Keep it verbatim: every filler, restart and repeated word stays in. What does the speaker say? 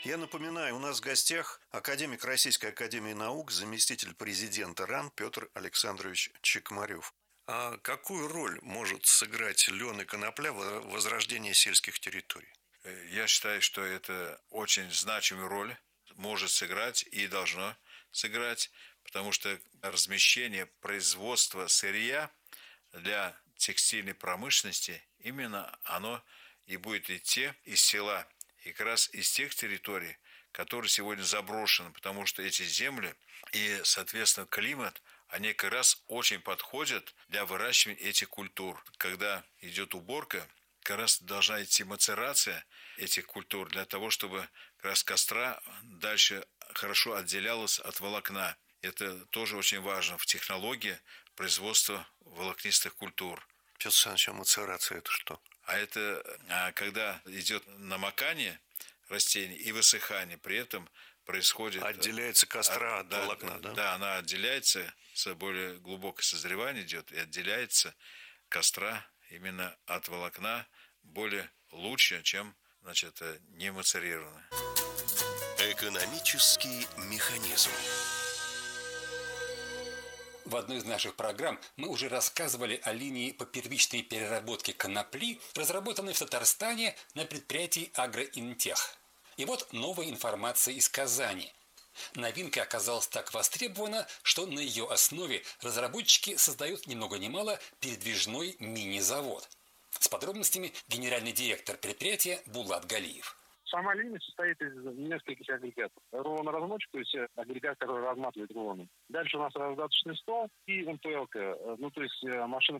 Я напоминаю, у нас в гостях академик Российской академии наук, заместитель президента РАН Петр Александрович Чекмарев. А какую роль может сыграть лен и конопля в возрождении сельских территорий? Э, Я считаю, что это очень значимую роль может сыграть и должно сыграть, потому что размещение производства сырья для текстильной промышленности именно оно и будет идти из села, и как раз из тех территорий, которые сегодня заброшены, потому что эти земли и, соответственно, климат, они как раз очень подходят для выращивания этих культур. Когда идет уборка, как раз должна идти мацерация этих культур для того, чтобы как раз костра дальше хорошо отделялась от волокна. Это тоже очень важно в технологии производства волокнистых культур. Петр Александрович, а мацерация это что? А это а, когда идет намокание растений и высыхание, при этом происходит... Отделяется костра а, от да, волокна, да? Да, она отделяется, с более глубокое созревание идет, и отделяется костра именно от волокна более лучше, чем, значит, не мацерированное. Экономический механизм. В одной из наших программ мы уже рассказывали о линии по первичной переработке конопли, разработанной в Татарстане на предприятии «Агроинтех». И вот новая информация из Казани. Новинка оказалась так востребована, что на ее основе разработчики создают ни много ни мало передвижной мини-завод. С подробностями генеральный директор предприятия Булат Галиев. Сама линия состоит из нескольких агрегатов. Рулон-размочек, то есть агрегат, который разматывает рулоны. Дальше у нас раздаточный стол и МПЛ, ну то есть машина